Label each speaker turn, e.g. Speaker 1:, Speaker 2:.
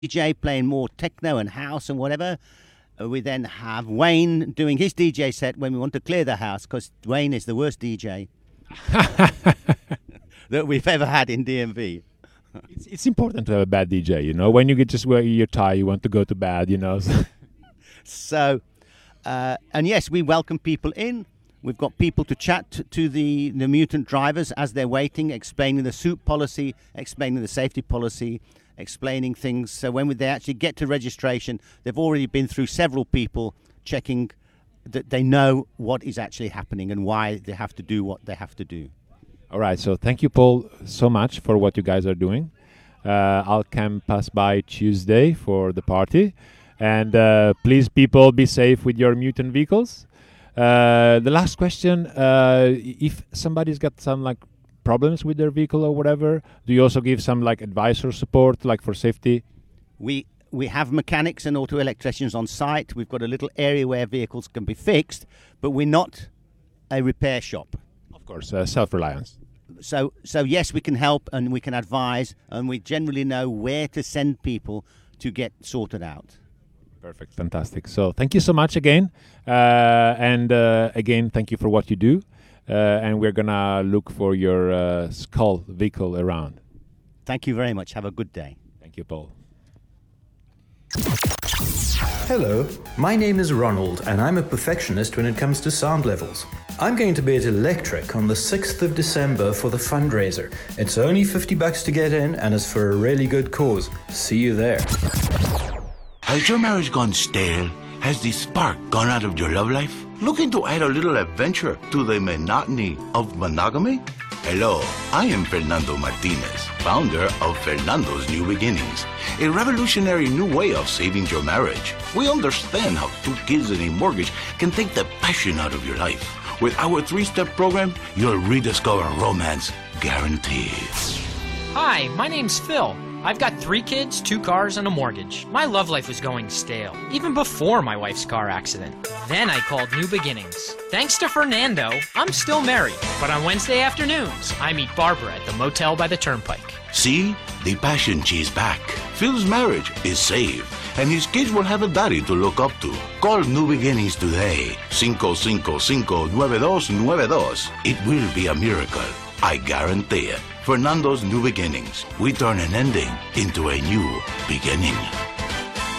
Speaker 1: DJ playing more techno and house and whatever. We then have Wayne doing his DJ set when we want to clear the house, because Wayne is the worst DJ that we've ever had in DMV.
Speaker 2: It's important to have a bad DJ, you know. When you get just wear your tie, you want to go to bed, you know.
Speaker 1: So, and yes, we welcome people in. We've got people to chat to the mutant drivers as they're waiting, explaining the suit policy, explaining the safety policy, explaining things. So when they actually get to registration, they've already been through several people checking that they know what is actually happening and why they have to do what they have to do.
Speaker 2: All right, so thank you, Paul, so much for what you guys are doing. I'll come pass by Tuesday for the party. And please, people, be safe with your mutant vehicles. The last question, if somebody's got some like problems with their vehicle or whatever, do you also give some like advice or support like for safety?
Speaker 1: We have mechanics and auto electricians on site. We've got a little area where vehicles can be fixed, but we're not a repair shop.
Speaker 2: Of course, self-reliance.
Speaker 1: So yes, we can help and we can advise, and we generally know where to send people to get sorted out.
Speaker 2: Perfect, fantastic. So thank you so much again, and again, thank you for what you do. And we're gonna look for your skull vehicle around.
Speaker 1: Thank you very much. Have a good day.
Speaker 2: Thank you, Paul.
Speaker 3: Hello, my name is Ronald, and I'm a perfectionist when it comes to sound levels. I'm going to be at Electric on the 6th of December for the fundraiser. It's only $50 to get in, and it's for a really good cause. See you there.
Speaker 4: Has your marriage gone stale? Has the spark gone out of your love life? Looking to add a little adventure to the monotony of monogamy? Hello, I am Fernando Martinez, founder of Fernando's New Beginnings, a revolutionary new way of saving your marriage. We understand how 2 kids and a mortgage can take the passion out of your life. With our 3-step program, you'll rediscover romance guaranteed.
Speaker 5: Hi, my name's Phil. I've got 3 kids, 2 cars, and a mortgage. My love life was going stale, even before my wife's car accident. Then I called New Beginnings. Thanks to Fernando, I'm still married. But on Wednesday afternoons, I meet Barbara at the motel by the turnpike.
Speaker 4: See? The passion she's back. Phil's marriage is saved, and his kids will have a daddy to look up to. Call New Beginnings today. 555-9292. It will be a miracle. I guarantee it. Fernando's New Beginnings. We turn an ending into a new beginning.